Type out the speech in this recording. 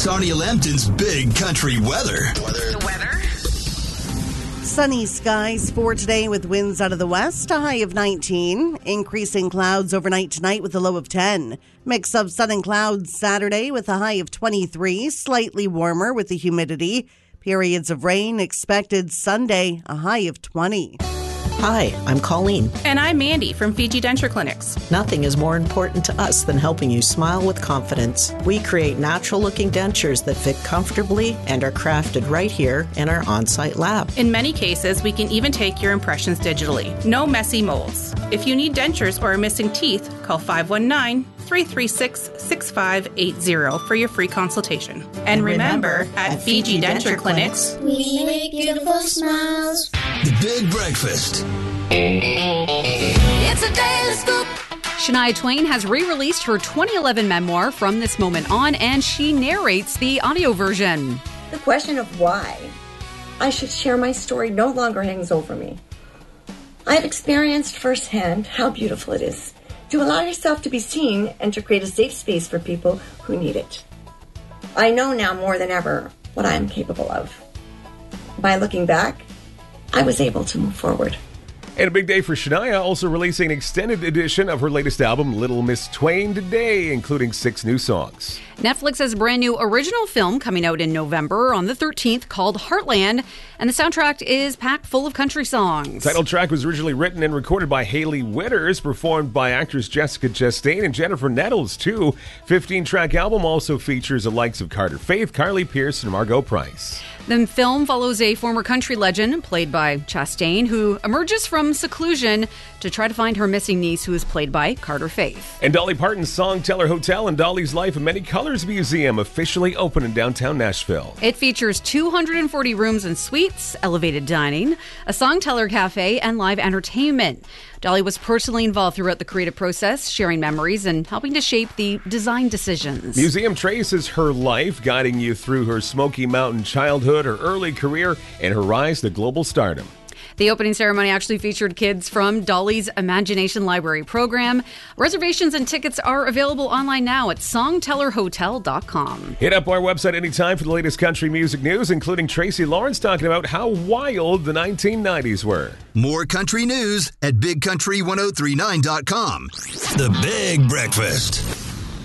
Sonia Lambton's Big Country Weather. The weather? Sunny skies for today with winds out of the west, a high of 19. Increasing clouds overnight tonight with a low of 10. Mix of sun and clouds Saturday with a high of 23. Slightly warmer with the humidity. Periods of rain expected Sunday, a high of 20. Hi, I'm Colleen. And I'm Mandy from Fiji Denture Clinics. Nothing is more important to us than helping you smile with confidence. We create natural-looking dentures that fit comfortably and are crafted right here in our on-site lab. In many cases, we can even take your impressions digitally. No messy molds. If you need dentures or are missing teeth, call 519-336-6580 for your free consultation. And remember, at Fiji Denture Clinics, we make beautiful smiles. The Big Breakfast. It's a daily scoop. Shania Twain has re-released her 2011 memoir, From This Moment On, and she narrates the audio version. The question of why I should share my story no longer hangs over me. I have experienced firsthand how beautiful it is to allow yourself to be seen and to create a safe space for people who need it. I know now more than ever what I am capable of. By looking back, I was able to move forward. And a big day for Shania, also releasing an extended edition of her latest album, Little Miss Twain, today, including 6 new songs. Netflix has a brand new original film coming out in November on the 13th called Heartland, and the soundtrack is packed full of country songs. The title track was originally written and recorded by Hayley Whitters, performed by actress Jessica Chastain and Jennifer Nettles, too. 15-track album also features the likes of Carter Faith, Carly Pearce, and Margot Price. The film follows a former country legend, played by Chastain, who emerges from seclusion to try to find her missing niece, who is played by Carter Faith. And Dolly Parton's Songteller Hotel and Dolly's Life in Many Colors Museum officially open in downtown Nashville. It features 240 rooms and suites, elevated dining, a Songteller cafe, and live entertainment. Dolly was personally involved throughout the creative process, sharing memories and helping to shape the design decisions. Museum traces her life, guiding you through her Smoky Mountain childhood, her early career, and her rise to global stardom. The opening ceremony actually featured kids from Dolly's Imagination Library program. Reservations and tickets are available online now at songtellerhotel.com. Hit up our website anytime for the latest country music news, including Tracy Lawrence talking about how wild the 1990s were. More country news at bigcountry1039.com. The Big Breakfast.